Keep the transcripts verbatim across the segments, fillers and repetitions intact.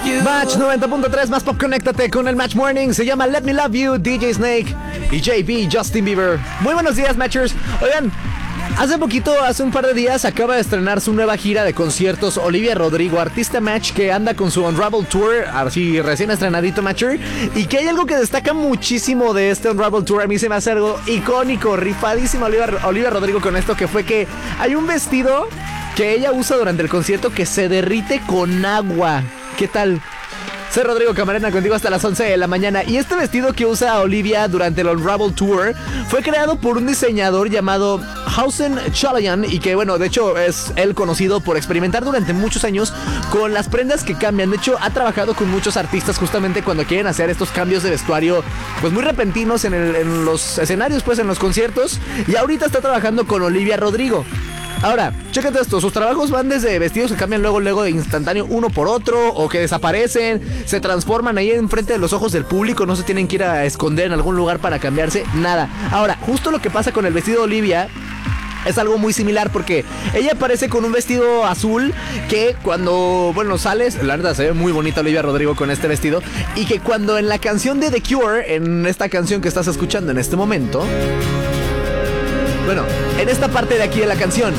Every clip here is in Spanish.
Match noventa punto tres más pop, conéctate con el Match Morning. Se llama Let Me Love You, D J Snake y J B, Justin Bieber. Muy buenos días, Matchers. Oigan, hace poquito, hace un par de días, acaba de estrenar su nueva gira de conciertos Olivia Rodrigo, artista Match que anda con su Unravel Tour, así recién estrenadito, Matcher. Y que hay algo que destaca muchísimo de este Unravel Tour, a mí se me hace algo icónico, rifadísimo Olivia, Olivia Rodrigo con esto, que fue que hay un vestido que ella usa durante el concierto que se derrite con agua. ¿Qué tal? Soy Rodrigo Camarena, contigo hasta las once de la mañana. Y este vestido que usa Olivia durante el Unravel Tour fue creado por un diseñador llamado Hausen Chalayan. Y que, bueno, de hecho es él conocido por experimentar durante muchos años con las prendas que cambian. De hecho, ha trabajado con muchos artistas justamente cuando quieren hacer estos cambios de vestuario, pues muy repentinos en, el, en los escenarios, pues en los conciertos. Y ahorita está trabajando con Olivia Rodrigo. Ahora, chécate esto, sus trabajos van desde vestidos que cambian luego, luego de instantáneo uno por otro, o que desaparecen, se transforman ahí enfrente de los ojos del público, no se tienen que ir a esconder en algún lugar para cambiarse, nada. Ahora, justo lo que pasa con el vestido de Olivia es algo muy similar, porque ella aparece con un vestido azul que cuando, bueno, sales, la verdad se ve muy bonita Olivia Rodrigo con este vestido, y que cuando en la canción de The Cure, en esta canción que estás escuchando en este momento, bueno, en esta parte de aquí de la canción,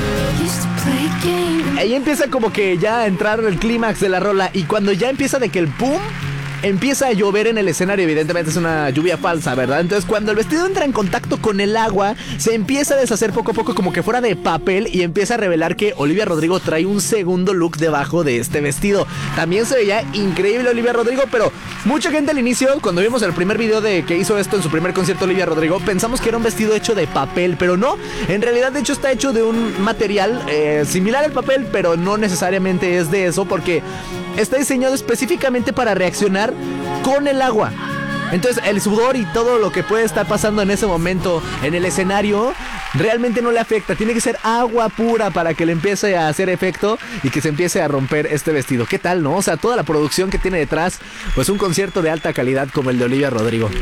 ella empieza como que ya a entrar el clímax de la rola, y cuando ya empieza de que el pum, empieza a llover en el escenario. Evidentemente es una lluvia falsa, ¿verdad? Entonces cuando el vestido entra en contacto con el agua, se empieza a deshacer poco a poco como que fuera de papel, y empieza a revelar que Olivia Rodrigo trae un segundo look debajo de este vestido. También se veía increíble Olivia Rodrigo, pero mucha gente al inicio, cuando vimos el primer video de que hizo esto en su primer concierto Olivia Rodrigo, pensamos que era un vestido hecho de papel, pero no. En realidad, de hecho, está hecho de un material eh, similar al papel, pero no necesariamente es de eso, porque está diseñado específicamente para reaccionar con el agua. Entonces el sudor y todo lo que puede estar pasando en ese momento en el escenario realmente no le afecta. Tiene que ser agua pura para que le empiece a hacer efecto y que se empiece a romper este vestido. ¿Qué tal, no? O sea, toda la producción que tiene detrás, pues un concierto de alta calidad como el de Olivia Rodrigo.